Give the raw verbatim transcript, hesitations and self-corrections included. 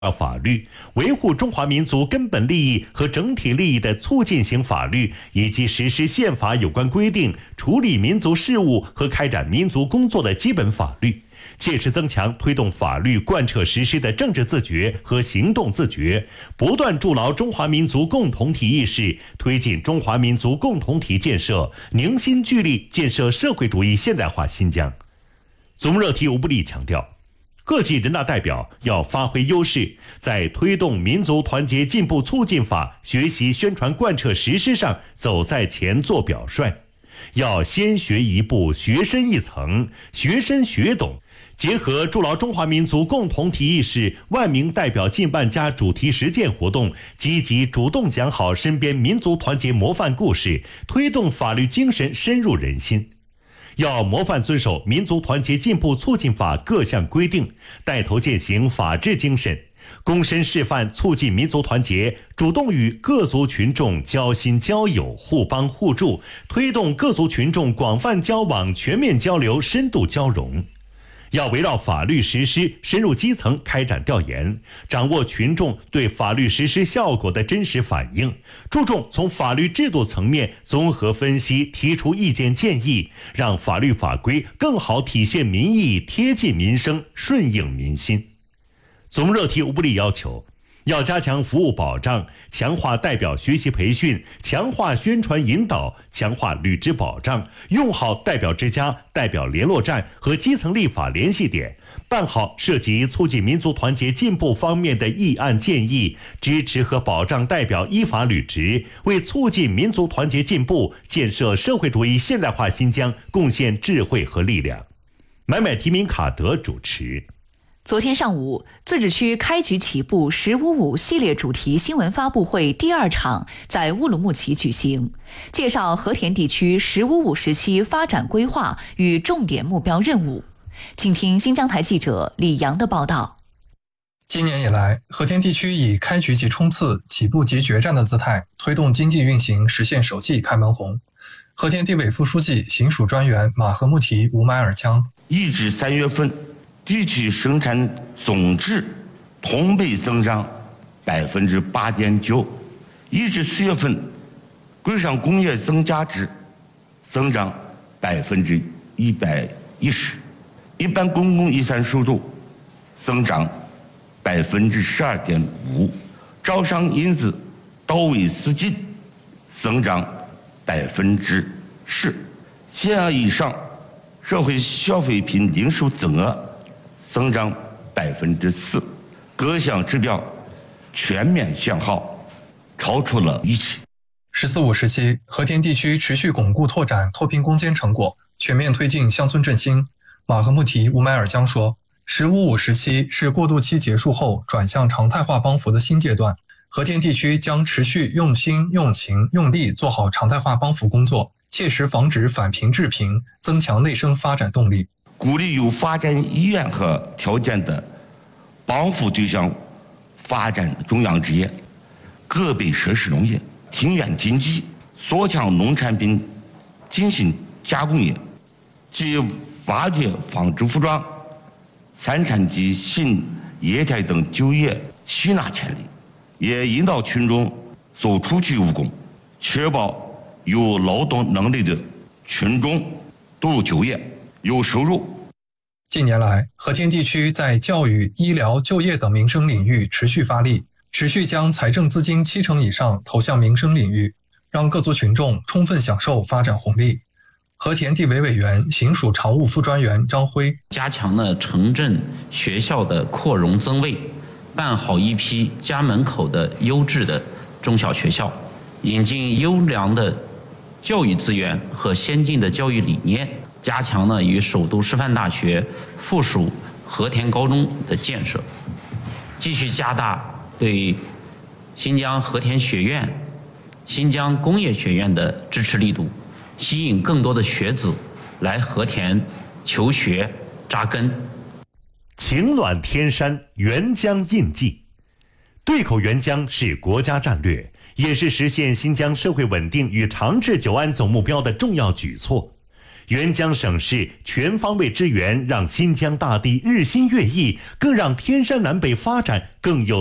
法律，维护中华民族根本利益和整体利益的促进型法律，以及实施宪法有关规定、处理民族事务和开展民族工作的基本法律，切实增强推动法律贯彻实施的政治自觉和行动自觉，不断筑牢中华民族共同体意识，推进中华民族共同体建设，凝心聚力建设社会主义现代化新疆。总热提吴布力强调，各级人大代表要发挥优势，在推动民族团结进步促进法学习宣传贯彻实施上走在前做表率，要先学一步，学深一层，学深学懂，结合筑牢中华民族共同体意识万名代表进办加主题实践活动，积极主动讲好身边民族团结模范故事，推动法律精神深入人心。要模范遵守民族团结进步促进法各项规定，带头践行法治精神，躬身示范促进民族团结，主动与各族群众交心交友，互帮互助，推动各族群众广泛交往、全面交流、深度交融。要围绕法律实施深入基层开展调研，掌握群众对法律实施效果的真实反应，注重从法律制度层面综合分析，提出意见建议，让法律法规更好体现民意，贴近民生，顺应民心。总热提吴布力要求，要加强服务保障，强化代表学习培训，强化宣传引导，强化履职保障，用好代表之家、代表联络站和基层立法联系点，办好涉及促进民族团结进步方面的议案建议，支持和保障代表依法履职，为促进民族团结进步、建设社会主义现代化新疆贡献智慧和力量。买买提名卡德主持。 昨天上午，自治区开局起步十五五系列主题新闻发布会第二场在乌鲁木齐举行，介绍和田地区十五五时期发展规划与重点目标任务。请听新疆台记者李阳的报道。 今年以来，和田地区以开局即冲刺、起步即决战的姿态，推动经济运行实现首季开门红。和田地委副书记、行署专员马赫穆提吴买尔江， 一至三月份。地区生产总值同比增长百分之八点九，一至四月份，规上工业总价值增长百分之一百一十，一般公共遗产收入增长百分之十二点五，招商引资到位资金增长百分之十，县额以上社会消费品零售总额增长百分之四，各项指标全面向好，超出了预期。 十四五时期，和田地区持续巩固拓展脱贫攻坚成果，全面推进乡村振兴。马赫穆提吴买尔江说，十五五时期是过渡期结束后转向常态化帮扶的新阶段，和田地区将持续用心、用情、用力做好常态化帮扶工作，切实防止返贫致贫，增强内生发展动力。 鼓励有发展意愿和条件的帮扶对象发展中央职业、个别设施农业、庭园经济、缩强农产品精细加工业及挖掘纺织服装、三产及新业态等就业吸纳潜力，也引导群众走出去务工，确保有劳动能力的群众步入就业，有收入。 近年来，和田地区在教育、医疗、就业等民生领域持续发力，持续将财政资金七成以上投向民生领域，让各族群众充分享受发展红利。和田地委委员、行署常务副专员张辉， 加强了城镇学校的扩容增卫，办好一批家门口的优质的中小学校，引进优良的教育资源和先进的教育理念，加强了与首都师范大学附属和田高中的建设，继续加大对新疆和田学院、新疆工业学院的支持力度，吸引更多的学子来和田求学扎根。 晴暖天山，援疆印记。对口援疆是国家战略，也是实现新疆社会稳定与长治久安总目标的重要举措。 援疆省市全方位支援，让新疆大地日新月异，更让天山南北发展更有